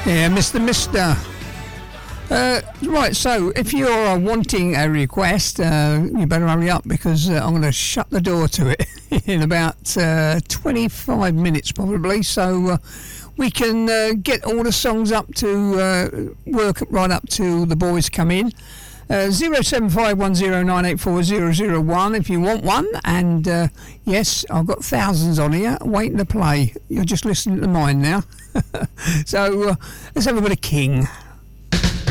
Yeah, Mr. Right, so if you're wanting a request, you better hurry up because I'm going to shut the door to it in about 25 minutes probably. So we can get all the songs up to work right up till the boys come in. 07510984001 if you want one, and yes, I've got thousands on here waiting to play. You're just listening to mine now. So let's have a bit of King.